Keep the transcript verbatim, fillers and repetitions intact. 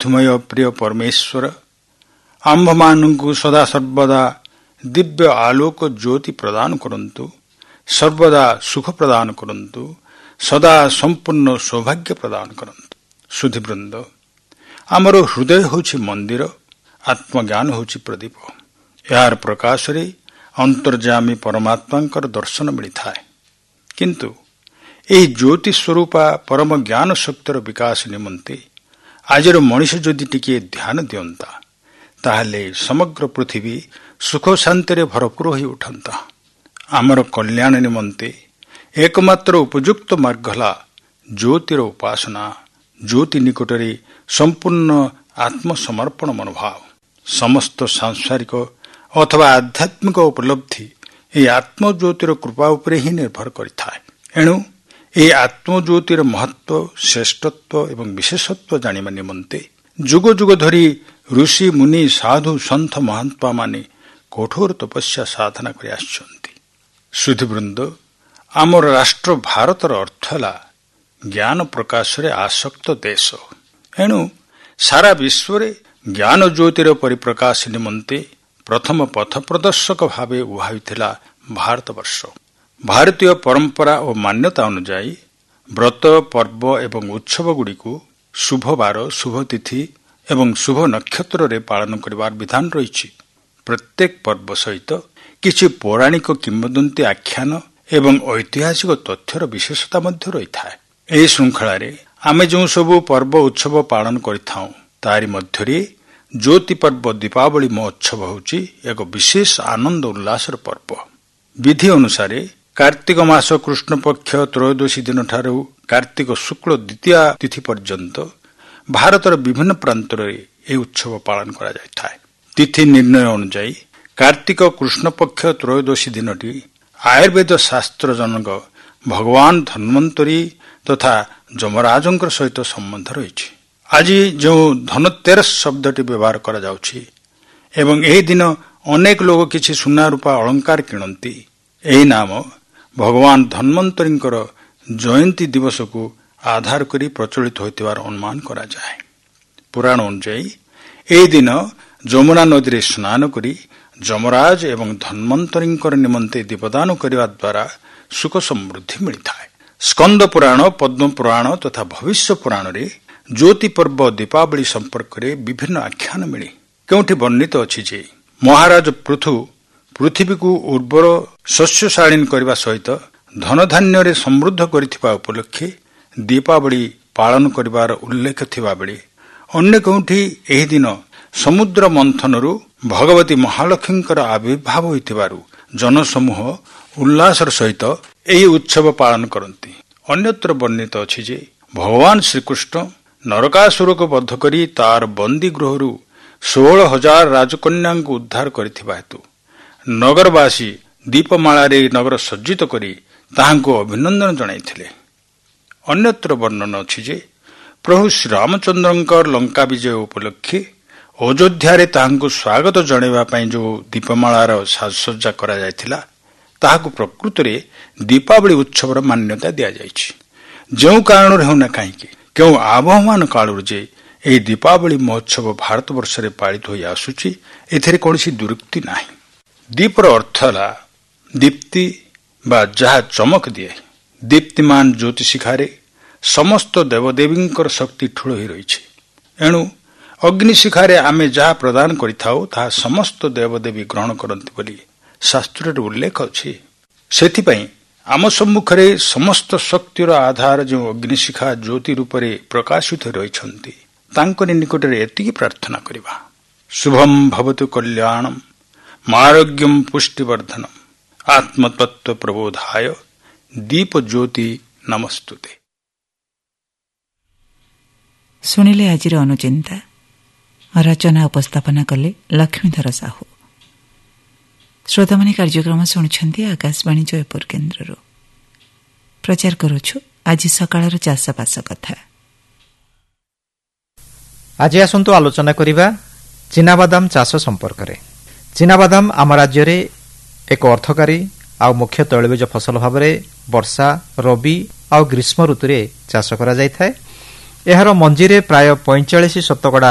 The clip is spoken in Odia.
ବୁଦ୍ଧିମୟ ପ୍ରିୟ ପରମେଶ୍ୱର ଆମ୍ଭମାନଙ୍କୁ ସଦା ସର୍ବଦା ଦିବ୍ୟ ଆଲୋକ ଜ୍ୟୋତି ପ୍ରଦାନ କରନ୍ତୁ, ସର୍ବଦା ସୁଖ ପ୍ରଦାନ କରନ୍ତୁ, ସଦା ସମ୍ପୂର୍ଣ୍ଣ ସୌଭାଗ୍ୟ ପ୍ରଦାନ କରନ୍ତୁ। ସୁଧୀବୃନ୍ଦ, ଆମର ହୃଦୟ ହେଉଛି ମନ୍ଦିର, ଆତ୍ମଜ୍ଞାନ ହେଉଛି ପ୍ରଦୀପ। ଏହାର ପ୍ରକାଶରେ ଅନ୍ତର୍ଯାମୀ ପରମାତ୍ମାଙ୍କର ଦର୍ଶନ ମିଳିଥାଏ। କିନ୍ତୁ ଏହି ଜ୍ୟୋତି ସ୍ୱରୂପା ପରମ ଜ୍ଞାନ ଶକ୍ତିର ବିକାଶ ନିମନ୍ତେ ଆଜିର ମଣିଷ ଯଦି ଟିକିଏ ଧ୍ୟାନ ଦିଅନ୍ତା, ତାହେଲେ ସମଗ୍ର ପୃଥିବୀ ସୁଖ ଶାନ୍ତିରେ ଭରପୁର ହୋଇ ଉଠନ୍ତା। ଆମର କଲ୍ୟାଣ ନିମନ୍ତେ ଏକମାତ୍ର ଉପଯୁକ୍ତ ମାର୍ଗ ହେଲା ଜ୍ୟୋତିର ଉପାସନା, ଜ୍ୟୋତି ନିକଟରେ ସମ୍ପୂର୍ଣ୍ଣ ଆତ୍ମସମର୍ପଣ ମନୋଭାବ। ସମସ୍ତ ସାଂସାରିକ ଅଥବା ଆଧ୍ୟାତ୍ମିକ ଉପଲବ୍ଧି ଏହି ଆତ୍ମଜ୍ୟୋତିର କୃପା ଉପରେ ହିଁ ନିର୍ଭର କରିଥାଏ। ଏଣୁ ଏହି ଆତ୍ମଜ୍ୟୋତିର ମହତ୍ୱ, ଶ୍ରେଷ୍ଠତ୍ୱ ଏବଂ ବିଶେଷତ୍ୱ ଜାଣିବା ନିମନ୍ତେ ଯୁଗ ଯୁଗ ଧରି ଋଷି ମୁନି ସାଧୁ ସନ୍ଥ ମହାତ୍ମାମାନେ କଠୋର ତପସ୍ୟା ସାଧନା କରି ଆସିଛନ୍ତି। ସୁଧୀବୃନ୍ଦ, ଆମର ରାଷ୍ଟ୍ର ଭାରତର ଅର୍ଥ ହେଲା ଜ୍ଞାନ ପ୍ରକାଶରେ ଆସକ୍ତ ଦେଶ। ଏଣୁ ସାରା ବିଶ୍ୱରେ ଜ୍ଞାନ ଜ୍ୟୋତିର ପରିପ୍ରକାଶ ନିମନ୍ତେ ପ୍ରଥମ ପଥ ପ୍ରଦର୍ଶକ ଭାବେ ଉଭାଇଥିଲା ଭାରତବର୍ଷ। ଭାରତୀୟ ପରମ୍ପରା ଓ ମାନ୍ୟତା ଅନୁଯାୟୀ ବ୍ରତ, ପର୍ବ ଏବଂ ଉତ୍ସବଗୁଡ଼ିକୁ ଶୁଭବାର, ଶୁଭ ତିଥି ଏବଂ ଶୁଭ ନକ୍ଷତ୍ରରେ ପାଳନ କରିବାର ବିଧାନ ରହିଛି। ପ୍ରତ୍ୟେକ ପର୍ବ ସହିତ କିଛି ପୌରାଣିକ କିମ୍ବଦନ୍ତୀ, ଆଖ୍ୟାନ ଏବଂ ଐତିହାସିକ ତଥ୍ୟର ବିଶେଷତା ମଧ୍ୟ ରହିଥାଏ। ଏହି ଶୃଙ୍ଖଳାରେ ଆମେ ଯେଉଁ ସବୁ ପର୍ବ ଉତ୍ସବ ପାଳନ କରିଥାଉ, ତାରି ମଧ୍ୟରେ ଜ୍ୟୋତି ପର୍ବ ଦୀପାବଳି ମହୋତ୍ସବ ହେଉଛି ଏକ ବିଶେଷ ଆନନ୍ଦ ଉଲ୍ଲାସର ପର୍ବ। ବିଧି ଅନୁସାରେ କାର୍ତ୍ତିକ ମାସ କୃଷ୍ଣପକ୍ଷ ତ୍ରୟୋଦଶୀ ଦିନଠାରୁ କାର୍ତ୍ତିକ ଶୁକ୍ଳ ଦ୍ୱିତୀୟା ତିଥି ପର୍ଯ୍ୟନ୍ତ ଭାରତର ବିଭିନ୍ନ ପ୍ରାନ୍ତରେ ଏହି ଉତ୍ସବ ପାଳନ କରାଯାଇଥାଏ। ତିଥି ନିର୍ଣ୍ଣୟ ଅନୁଯାୟୀ କାର୍ତ୍ତିକ କୃଷ୍ଣପକ୍ଷ ତ୍ରୟୋଦଶୀ ଦିନଟି ଆୟୁର୍ବେଦ ଶାସ୍ତ୍ର ଜନକ ଭଗବାନ ଧନ୍ୱନ୍ତରୀ ତଥା ଯମରାଜଙ୍କ ସହିତ ସମ୍ବନ୍ଧ ରହିଛି। ଆଜି ଯେଉଁ ଧନତେରସ ଶବ୍ଦଟି ବ୍ୟବହାର କରାଯାଉଛି ଏବଂ ଏହି ଦିନ ଅନେକ ଲୋକ କିଛି ସୁନା ରୂପା ଅଳଙ୍କାର କିଣନ୍ତି, ଏହି ନାମ ଭଗବାନ ଧନ୍ୱନ୍ତରୀଙ୍କର ଜୟନ୍ତୀ ଦିବସକୁ ଆଧାର କରି ପ୍ରଚଳିତ ହୋଇଥିବାର ଅନୁମାନ କରାଯାଏ। ପୁରାଣ ଅନୁଯାୟୀ ଏହି ଦିନ ଯମୁନା ନଦୀରେ ସ୍ନାନ କରି ଯମରାଜ ଏବଂ ଧନ୍ୱନ୍ତରୀଙ୍କର ନିମନ୍ତେ ଦୀପଦାନ କରିବା ଦ୍ୱାରା ସୁଖ ସମୃଦ୍ଧି ମିଳିଥାଏ। ସ୍କନ୍ଦ ପୁରାଣ, ପଦ୍ମ ପୁରାଣ ତଥା ଭବିଷ୍ୟ ପୁରାଣରେ ଜ୍ୟୋତି ପର୍ବ ଦୀପାବଳି ସମ୍ପର୍କରେ ବିଭିନ୍ନ ଆଖ୍ୟାନ ମିଳେ। କେଉଁଠି ବର୍ଣ୍ଣିତ ଅଛି ଯେ ମହାରାଜ ପୃଥୁ ପୃଥିବୀକୁ ଉର୍ବର ଶସ୍ୟଶାଳିନୀ କରିବା ସହିତ ଧନଧାନ୍ୟରେ ସମୃଦ୍ଧ କରିଥିବା ଉପଲକ୍ଷେ ଦୀପାବଳି ପାଳନ କରିବାର ଉଲ୍ଲେଖ ଥିବାବେଳେ ଅନ୍ୟ କେଉଁଠି ଏହି ଦିନ ସମୁଦ୍ର ମନ୍ଥନରୁ ଭଗବତୀ ମହାଲକ୍ଷ୍ମୀଙ୍କର ଆବିର୍ଭାବ ହୋଇଥିବାରୁ ଜନସମୂହ ଉଲ୍ଲାସର ସହିତ ଏହି ଉତ୍ସବ ପାଳନ କରନ୍ତି। ଅନ୍ୟତ୍ର ବର୍ଣ୍ଣିତ ଅଛି ଯେ ଭଗବାନ ଶ୍ରୀକୃଷ୍ଣ ନରକାସୁରକୁ ବଧ କରି ତାର ବନ୍ଦୀ ଗୃହରୁ ଷୋହଳ ହଜାର ରାଜକନ୍ୟାଙ୍କୁ ଉଦ୍ଧାର କରିଥିବା ହେତୁ ନଗରବାସୀ ଦୀପମାଳାରେ ନଗର ସଜ୍ଜିତ କରି ତାହାଙ୍କୁ ଅଭିନନ୍ଦନ ଜଣାଇଥିଲେ। ଅନ୍ୟତ୍ର ବର୍ଣ୍ଣନା ଅଛି ଯେ ପ୍ରଭୁ ଶ୍ରୀରାମଚନ୍ଦ୍ରଙ୍କ ଲଙ୍କା ବିଜୟ ଉପଲକ୍ଷେ ଅଯୋଧ୍ୟାରେ ତାହାଙ୍କୁ ସ୍ୱାଗତ ଜଣାଇବା ପାଇଁ ଯେଉଁ ଦୀପମାଳାର ସାଜସଜ୍ଜା କରାଯାଇଥିଲା, ତାହାକୁ ପ୍ରକୃତରେ ଦୀପାବଳି ଉତ୍ସବର ମାନ୍ୟତା ଦିଆଯାଇଛି। ଯେଉଁ କାରଣରୁ ହେଉନା କାହିଁକି, କେଉଁ ଆବହମାନ କାଳରୁ ଯେ ଏହି ଦୀପାବଳି ମହୋତ୍ସବ ଭାରତବର୍ଷରେ ପାଳିତ ହୋଇ ଆସୁଛି, ଏଥିରେ କୌଣସି ଦୁରୁକ୍ତି ନାହିଁ। ଦୀପର ଅର୍ଥ ହେଲା ଦୀପ୍ତି ବା ଯାହା ଚମକ ଦିଏ। ଦୀପ୍ତିମାନ ଜ୍ୟୋତିଶିଖାରେ ସମସ୍ତ ଦେବଦେବୀଙ୍କର ଶକ୍ତି ଠୁଳ ହୋଇ ରହିଛି। ଏଣୁ ଅଗ୍ନିଶିଖାରେ ଆମେ ଯାହା ପ୍ରଦାନ କରିଥାଉ ତାହା ସମସ୍ତ ଦେବଦେବୀ ଗ୍ରହଣ କରନ୍ତି ବୋଲି ଶାସ୍ତ୍ରରେ ଉଲ୍ଲେଖ ଅଛି। ସେଥିପାଇଁ ଆମ ସମ୍ମୁଖରେ ସମସ୍ତ ଶକ୍ତିର ଆଧାର ଯେଉଁ ଅଗ୍ନିଶିଖା ଜ୍ୟୋତି ରୂପରେ ପ୍ରକାଶିତ ରହିଛନ୍ତି, ତାଙ୍କରି ନିକଟରେ ଏତିକି ପ୍ରାର୍ଥନା କରିବା, ଶୁଭମ୍ ଭବତୁ କଲ୍ୟାଣମ୍ ମାରୋଗ୍ୟମ୍ ପୁଷ୍ଟିବର୍ଦ୍ଧନମ୍ ଆତ୍ମତତ୍ତ୍ୱ ପ୍ରବୋଧାୟ ଦୀପ ଜ୍ୟୋତି ନମସ୍ତୁତେ। ଶୁଣିଲେ ଆଜିର ଅନୁଚିନ୍ତା। ରଚନା ଉପସ୍ଥାପନା କଲେ ଲକ୍ଷ୍ମୀଧର ସାହୁ। ଶ୍ରୋତାମାନେ କାର୍ଯ୍ୟକ୍ରମ ଶୁଣୁଛନ୍ତି ଆକାଶବାଣୀ ଜୟପୁର କେନ୍ଦ୍ରରୁ। ପ୍ରଚାର କରୁଛୁ ଆଜି ସକାଳର ଚାଷବାସ କଥା। ଆଜି ଆସନ୍ତୁ ଆଲୋଚନା କରିବା ଚିନାବାଦାମ ଚାଷ ସମ୍ପର୍କରେ। ଚିନାବାଦାମ ଆମ ରାଜ୍ୟରେ ଏକ ଅର୍ଥକାରୀ ଆଉ ମୁଖ୍ୟ ତୈଳବୀଜ ଫସଲ ଭାବରେ ବର୍ଷା, ରବି ଆଉ ଗ୍ରୀଷ୍ମ ଋତୁରେ ଚାଷ କରାଯାଇଥାଏ। ଏହାର ମଞ୍ଜିରେ ପ୍ରାୟ ପଇଁଚାଳିଶ ଶତକଡ଼ା